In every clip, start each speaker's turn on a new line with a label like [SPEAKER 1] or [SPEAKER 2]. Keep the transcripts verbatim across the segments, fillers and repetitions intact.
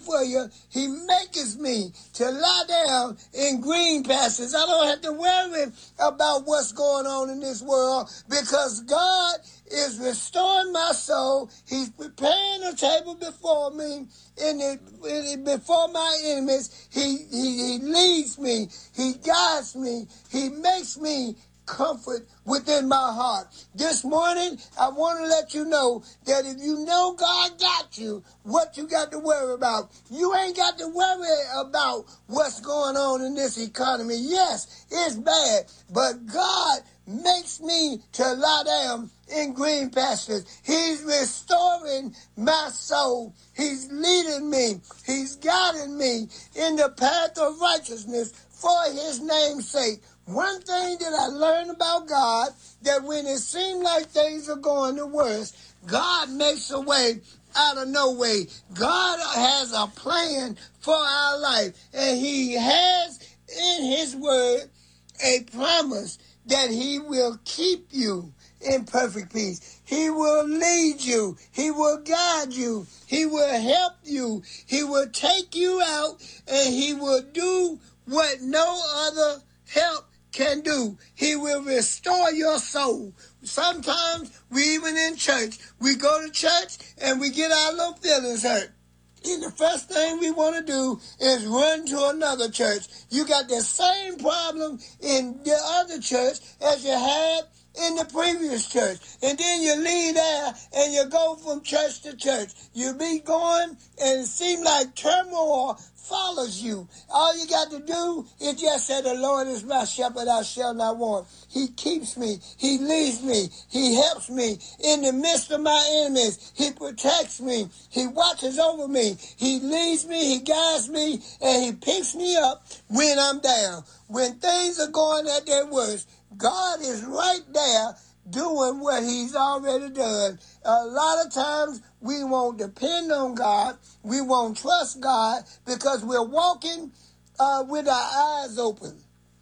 [SPEAKER 1] for you. He maketh me to lie down in green pastures. I don't have to worry about what's going on in this world because God is restoring my soul. He's preparing a table before me in the, in the, before my enemies. He, he, he leads me. He guides me. He makes me comfort within my heart. This morning, I want to let you know that if you know God got you, what you got to worry about? You ain't got to worry about what's going on in this economy. Yes, it's bad, but God makes me to lie down in green pastures. He's restoring my soul. He's leading me. He's guiding me in the path of righteousness for his name's sake. One thing that I learned about God, that when it seems like things are going the worst, God makes a way out of no way. God has a plan for our life, and he has in his word a promise that he will keep you in perfect peace. He will lead you. He will guide you. He will help you. He will take you out, and he will do what no other help can do. He will restore your soul. Sometimes we even in church, we go to church and we get our little feelings hurt. And the first thing we want to do is run to another church. You got the same problem in the other church as you had in the previous church. And then you leave there and you go from church to church. You be going and it seems like turmoil follows you. All you got to do is just say, the Lord is my shepherd, I shall not want. He keeps me. He leads me. He helps me in the midst of my enemies. He protects me. He watches over me. He leads me. He guides me. And he picks me up when I'm down. When things are going at their worst, God is right there doing what he's already done. A lot of times we won't depend on God. We won't trust God because we're walking uh, with our eyes open.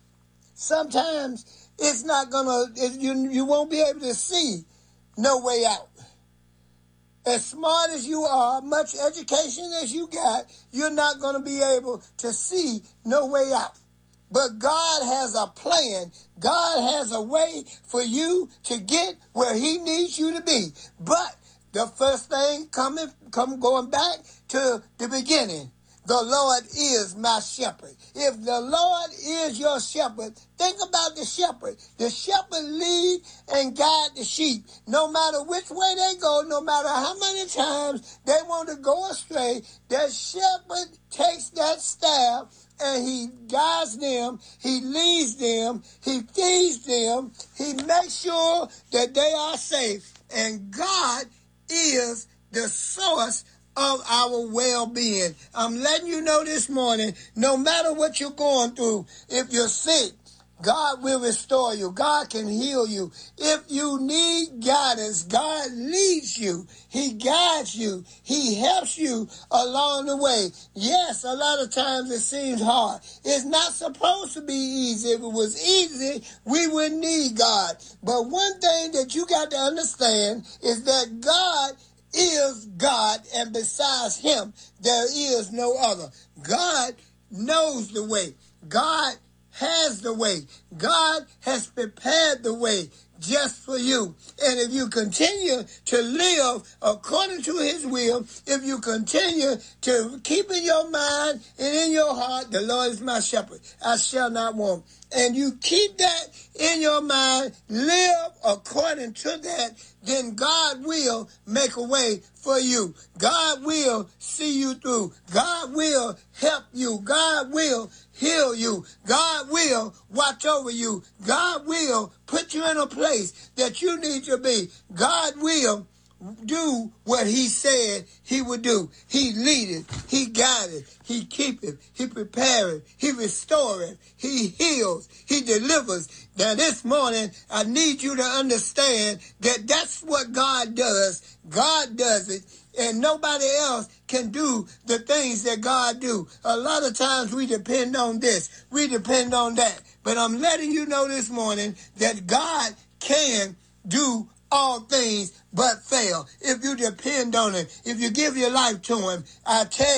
[SPEAKER 1] Sometimes it's not gonna, it, you, you won't be able to see no way out. As smart as you are, much education as you got, you're not going to be able to see no way out. But God has a plan. God has a way for you to get where he needs you to be. But the first thing coming, come going back to the beginning, the Lord is my shepherd. If the Lord is your shepherd, think about the shepherd. The shepherd lead and guide the sheep. No matter which way they go, no matter how many times they want to go astray, the shepherd takes that staff and he guides them, he leads them, he feeds them, he makes sure that they are safe. And God is the source of our well-being. I'm letting you know this morning, no matter what you're going through, if you're sick, God will restore you. God can heal you. If you need guidance, God leads you. He guides you. He helps you along the way. Yes, a lot of times it seems hard. It's not supposed to be easy. If it was easy, we wouldn't need God. But one thing that you got to understand is that God is God, and besides him, there is no other. God knows the way. God has the way. God has prepared the way just for you. And if you continue to live according to his will, if you continue to keep in your mind and in your heart, the Lord is my shepherd, I shall not want. And you keep that in your mind, live according to that, then God will make a way for you. God will see you through. God will help you. God will heal you. God will watch over you. God will put you in a place that you need to be. God will do what he said he would do. He leadeth, he guideth, he keepeth, he prepareth, he restoreth, he heals, he delivers. Now this morning, I need you to understand that that's what God does. God does it, and nobody else can do the things that God do. A lot of times we depend on this, we depend on that. But I'm letting you know this morning that God can do all things but fail. If you depend on him, if you give your life to him, I tell you,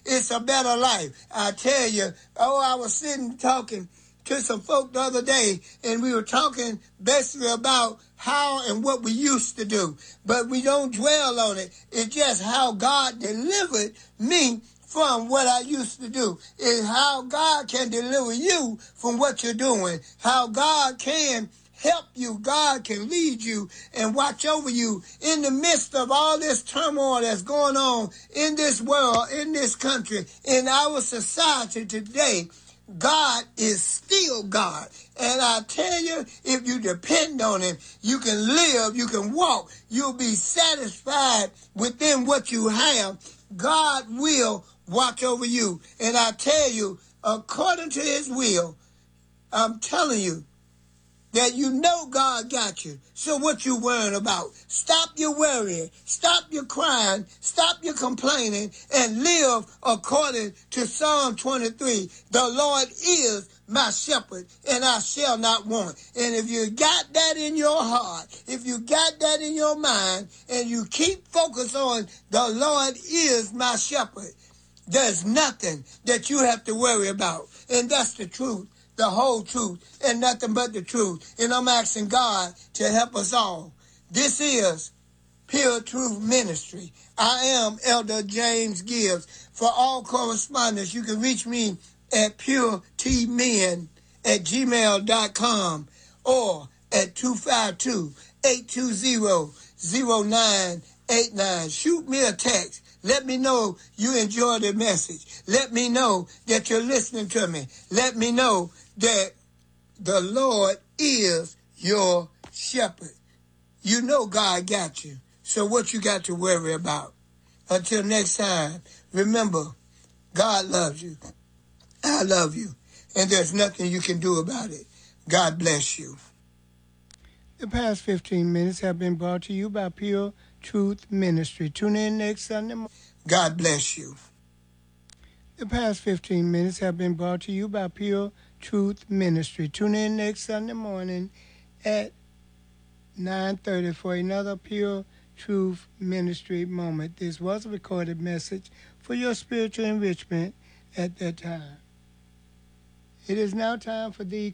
[SPEAKER 1] It's a better life. I tell you, oh, I was sitting talking to some folk the other day, and we were talking basically about how and what we used to do. But we don't dwell on it. It's just how God delivered me from what I used to do. It's how God can deliver you from what you're doing. How God can help you. God can lead you and watch over you in the midst of all this turmoil that's going on in this world, in this country, in our society today. God is still God. And I tell you, if you depend on him, you can live, you can walk, you'll be satisfied within what you have. God will watch over you. And I tell you, according to his will, I'm telling you, that you know God got you. So what you worrying about? Stop your worrying. Stop your crying. Stop your complaining and live according to Psalm twenty-three. The Lord is my shepherd and I shall not want. And if you got that in your heart, if you got that in your mind and you keep focused on the Lord is my shepherd, there's nothing that you have to worry about. And that's the truth. The whole truth and nothing but the truth. And I'm asking God to help us all. This is Pure Truth Ministry. I am Elder James Gibbs. For all correspondence, you can reach me at puretmen at gmail dot com or at two five two, eight two zero, zero nine eight nine. Shoot me a text. Let me know you enjoy the message. Let me know that you're listening to me. Let me know that the Lord is your shepherd. You know God got you. So what you got to worry about? Until next time, remember, God loves you. I love you. And there's nothing you can do about it. God bless you. The past fifteen minutes have been brought to you by Pure Truth Ministry. Tune in next Sunday morning. God bless you. The past fifteen minutes have been brought to you by Pure Truth Ministry. Tune in next Sunday morning at nine thirty for another Pure Truth Ministry moment. This was a recorded message for your spiritual enrichment at that time. It is now time for the